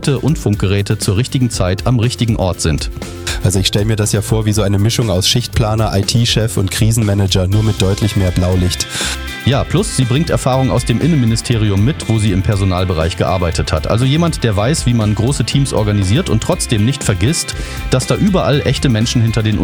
und Funkgeräte zur richtigen Zeit am richtigen Ort sind. Also ich stelle mir das ja vor wie so eine Mischung aus Schichtplaner, IT-Chef und Krisenmanager, nur mit deutlich mehr Blaulicht. Ja, plus sie bringt Erfahrung aus dem Innenministerium mit, wo sie im Personalbereich gearbeitet hat. Also jemand, der weiß, wie man große Teams organisiert und trotzdem nicht vergisst, dass da überall echte Menschen hinter den